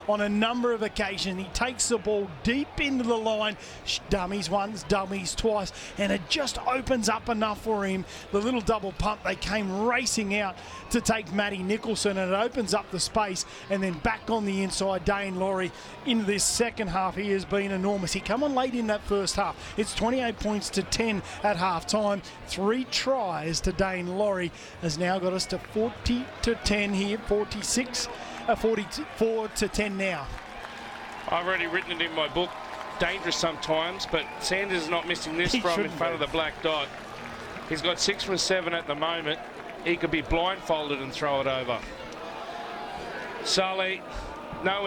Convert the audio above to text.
on a number of occasions. He takes the ball deep into the line, dummies once, dummies twice, and it just opens up enough for him. The little double pump, they came racing out to take Matty Nicholson, and it opens up the space, and then back on the inside, Daine Laurie into this second half. He has been enormous. He come on late in that first half. It's 28 points to 10 at half time. 3 tries to Daine Laurie has now got us to 40 to 10 here, 44 to 10 now. I've already written it in my book. Dangerous sometimes, but Sanders is not missing this from in front of the black dot. He's got 6 from 7 at the moment. He could be blindfolded and throw it over. Sully